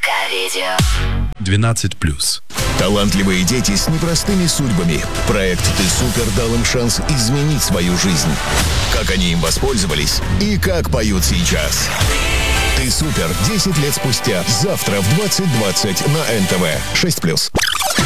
МК-видео. 12+. Талантливые дети с непростыми судьбами. Проект «Ты супер» дал им шанс изменить свою жизнь. Как они им воспользовались и как поют сейчас. «Ты супер» 10 лет спустя. Завтра в 20:20 на НТВ. 6+.